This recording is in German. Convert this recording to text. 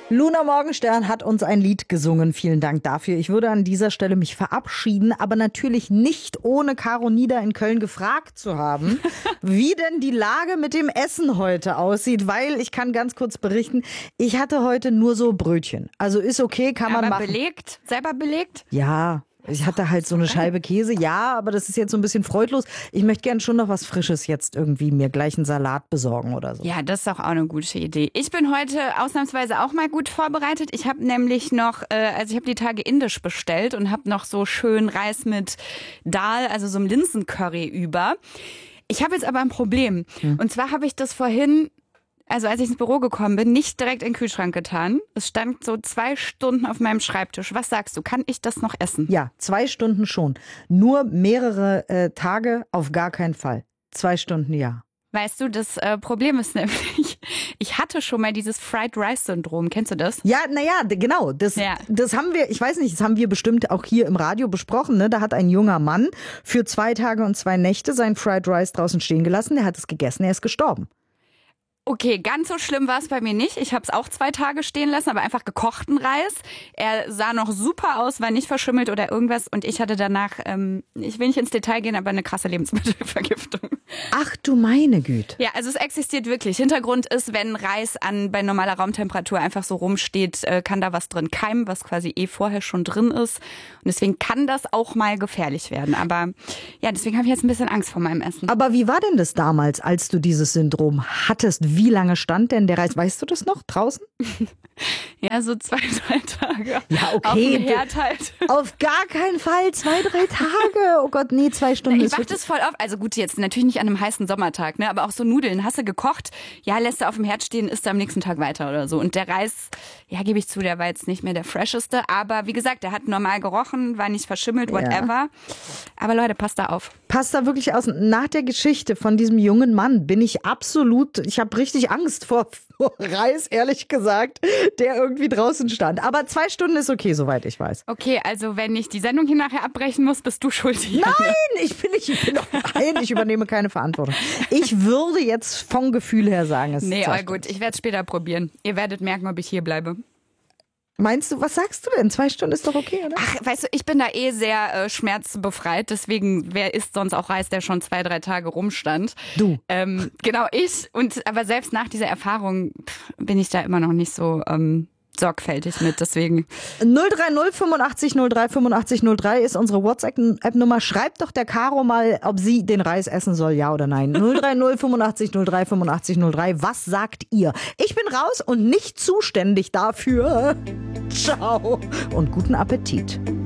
Luna Morgenstern hat uns ein Lied gesungen. Vielen Dank dafür. Ich würde an dieser Stelle mich verabschieden, aber natürlich nicht ohne Caro Nieder in Köln gefragt zu haben, wie denn die Lage mit dem Essen heute aussieht, weil ich kann ganz kurz berichten, ich hatte heute nur so Brötchen. Also ist okay, kann man machen. Aber belegt? Selber belegt? Ja. Ich hatte halt so eine Scheibe Käse, ja, aber das ist jetzt so ein bisschen freudlos. Ich möchte gerne schon noch was Frisches jetzt irgendwie mir gleich einen Salat besorgen oder so. Ja, das ist doch auch eine gute Idee. Ich bin heute ausnahmsweise auch mal gut vorbereitet. Ich habe nämlich noch, ich habe die Tage indisch bestellt und habe noch so schön Reis mit Dal, also so einem Linsencurry über. Ich habe jetzt aber ein Problem. Und zwar habe ich das vorhin, also als ich ins Büro gekommen bin, nicht direkt in den Kühlschrank getan. Es stand so 2 Stunden auf meinem Schreibtisch. Was sagst du, kann ich das noch essen? Ja, 2 Stunden schon. Nur mehrere Tage auf gar keinen Fall. 2 Stunden, ja. Weißt du, das Problem ist nämlich, ich hatte schon mal dieses Fried Rice Syndrom. Kennst du das? Ja, naja, genau. Das haben wir, ich weiß nicht, das haben wir bestimmt auch hier im Radio besprochen. Ne? Da hat ein junger Mann für 2 Tage und 2 Nächte sein Fried Rice draußen stehen gelassen. Der hat es gegessen, er ist gestorben. Okay, ganz so schlimm war es bei mir nicht. Ich habe es auch 2 Tage stehen lassen, aber einfach gekochten Reis. Er sah noch super aus, war nicht verschimmelt oder irgendwas. Und ich hatte danach, ich will nicht ins Detail gehen, aber eine krasse Lebensmittelvergiftung. Ach du meine Güte. Ja, also es existiert wirklich. Hintergrund ist, wenn Reis bei normaler Raumtemperatur einfach so rumsteht, kann da was drin keimen, was quasi vorher schon drin ist. Und deswegen kann das auch mal gefährlich werden. Aber ja, deswegen habe ich jetzt ein bisschen Angst vor meinem Essen. Aber wie war denn das damals, als du dieses Syndrom hattest? Wie lange stand denn der Reis? Weißt du das noch draußen? Ja, so 2, 3 Tage. Ja, okay. Auf dem Herd halt. Auf gar keinen Fall 2, 3 Tage. Oh Gott, nee, 2 Stunden. Ich mach das voll auf. Also gut, jetzt natürlich nicht an einem heißen Sommertag, ne? Aber auch so Nudeln. Hast du gekocht? Ja, lässt du auf dem Herd stehen, isst du am nächsten Tag weiter oder so. Und der Reis, ja, gebe ich zu, der war jetzt nicht mehr der fresheste. Aber wie gesagt, der hat normal gerochen, war nicht verschimmelt, whatever. Ja. Aber Leute, passt da auf. Passt da wirklich aus. Nach der Geschichte von diesem jungen Mann bin ich ich habe richtig Angst vor Reis, ehrlich gesagt, der irgendwie draußen stand. Aber 2 Stunden ist okay, soweit ich weiß. Okay, also wenn ich die Sendung hier nachher abbrechen muss, bist du schuldig. Nein, ich übernehme keine Verantwortung. Ich würde jetzt vom Gefühl her sagen, es ist 2 Stunden. Gut, ich werde es später probieren. Ihr werdet merken, ob ich hier bleibe. Meinst du, was sagst du denn? 2 Stunden ist doch okay, oder? Ach, weißt du, ich bin da sehr schmerzbefreit. Deswegen, wer isst sonst auch Reis, der schon 2, 3 Tage rumstand? Du. Genau, ich. Aber selbst nach dieser Erfahrung bin ich da immer noch nicht so sorgfältig mit, deswegen. 030 85 03 85 03 ist unsere WhatsApp-Nummer. Schreibt doch der Caro mal, ob sie den Reis essen soll, ja oder nein. 030 85 03 85 03. Was sagt ihr? Ich bin raus und nicht zuständig dafür. Ciao und guten Appetit.